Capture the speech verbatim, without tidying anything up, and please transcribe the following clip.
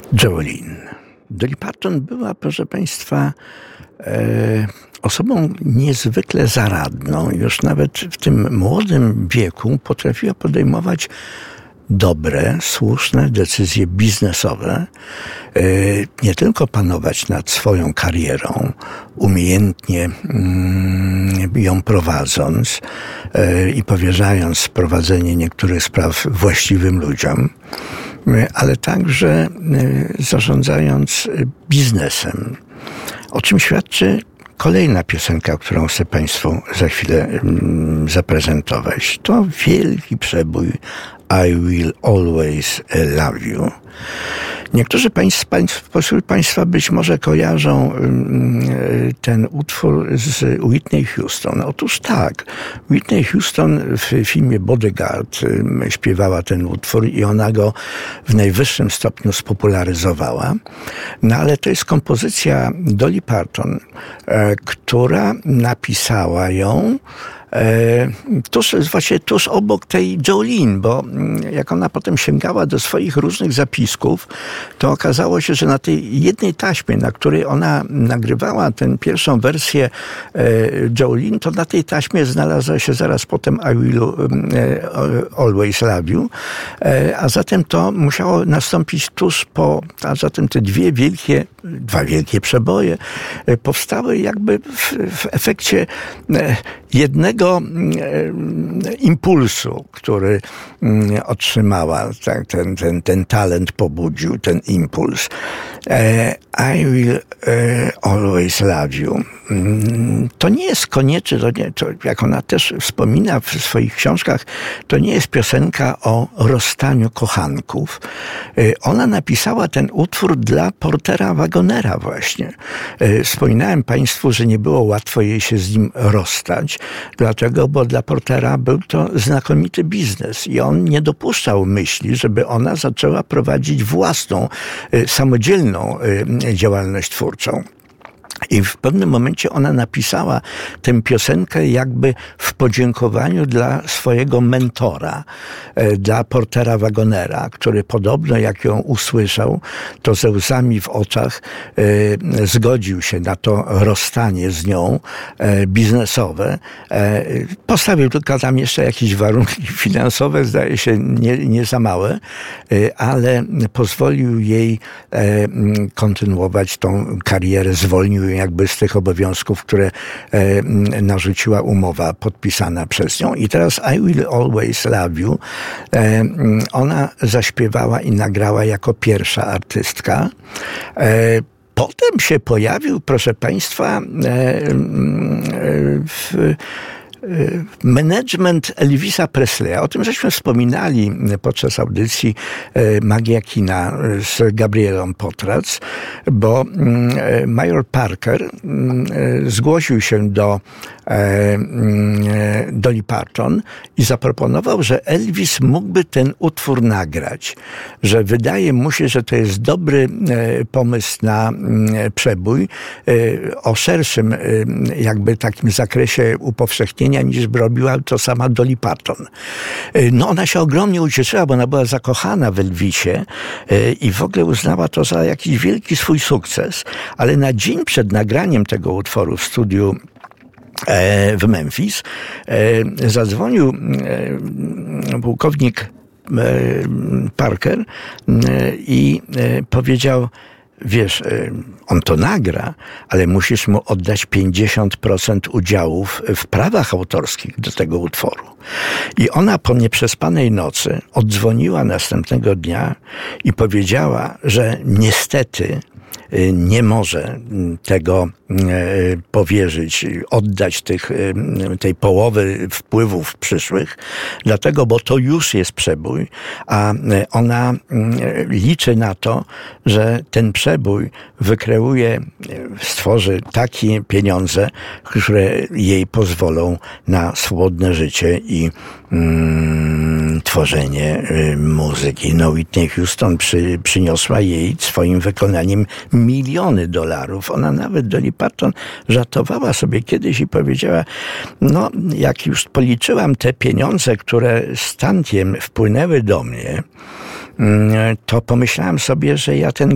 Jolene. Dolly Parton była, proszę Państwa, e, osobą niezwykle zaradną. Już nawet w tym młodym wieku potrafiła podejmować dobre, słuszne decyzje biznesowe, e, nie tylko panować nad swoją karierą, umiejętnie mm, ją prowadząc e, i powierzając prowadzenie niektórych spraw właściwym ludziom, ale także zarządzając biznesem. O czym świadczy kolejna piosenka, którą chcę Państwu za chwilę zaprezentować. To wielki przebój I Will Always Love You. Niektórzy państwa, spośród Państwa być może kojarzą ten utwór z Whitney Houston. Otóż tak, Whitney Houston w filmie Bodyguard śpiewała ten utwór i ona go w najwyższym stopniu spopularyzowała. No ale to jest kompozycja Dolly Parton, która napisała ją tuż, właśnie tuż obok tej Jolene, bo jak ona potem sięgała do swoich różnych zapisków, to okazało się, że na tej jednej taśmie, na której ona nagrywała tę pierwszą wersję Jolene, to na tej taśmie znalazła się zaraz potem I Will Always Love You, a zatem to musiało nastąpić tuż po, a zatem te dwie wielkie, dwa wielkie przeboje powstały jakby w, w efekcie jednego impulsu, który otrzymała, tak, ten, ten, ten talent pobudził, ten impuls. I Will Always Love You. To nie jest koniecznie, to nie, to jak ona też wspomina w swoich książkach, to nie jest piosenka o rozstaniu kochanków. Ona napisała ten utwór dla Portera Wagonera właśnie. Wspominałem Państwu, że nie było łatwo jej się z nim rozstać, dlatego, bo dla Portera był to znakomity biznes i on nie dopuszczał myśli, żeby ona zaczęła prowadzić własną, samodzielną działalność twórczą. I w pewnym momencie ona napisała tę piosenkę jakby w podziękowaniu dla swojego mentora, dla Portera Wagonera, który podobno jak ją usłyszał, to ze łzami w oczach zgodził się na to rozstanie z nią biznesowe. Postawił tylko tam jeszcze jakieś warunki finansowe, zdaje się nie, nie za małe, ale pozwolił jej kontynuować tą karierę, zwolnił jakby z tych obowiązków, które e, narzuciła umowa podpisana przez nią. I teraz I Will Always Love You e, ona zaśpiewała i nagrała jako pierwsza artystka. E, potem się pojawił, proszę Państwa, e, w management Elvisa Presleya. O tym żeśmy wspominali podczas audycji Magia Kina z Gabrielą Potrac, bo major Parker zgłosił się do Dolly Parton i zaproponował, że Elvis mógłby ten utwór nagrać, że wydaje mu się, że to jest dobry pomysł na przebój o szerszym jakby takim zakresie upowszechnienia, niż robiła to sama Dolly Parton. No ona się ogromnie ucieszyła, bo ona była zakochana w Elvisie i w ogóle uznała to za jakiś wielki swój sukces, ale na dzień przed nagraniem tego utworu w studiu w Memphis zadzwonił pułkownik Parker i powiedział: wiesz, on to nagra, ale musisz mu oddać pięćdziesiąt procent udziałów w prawach autorskich do tego utworu. I ona po nieprzespanej nocy oddzwoniła następnego dnia i powiedziała, że niestety nie może tego powierzyć, oddać tych, tej połowy wpływów przyszłych, dlatego, bo to już jest przebój, a ona liczy na to, że ten przebój wykreuje, stworzy takie pieniądze, które jej pozwolą na swobodne życie i mm, tworzenie muzyki. No Whitney Houston przy, przyniosła jej swoim wykonaniem miliony dolarów. Ona nawet, Dolly Parton, żartowała sobie kiedyś i powiedziała: no, jak już policzyłam te pieniądze, które z tantiem wpłynęły do mnie, to pomyślałam sobie, że ja ten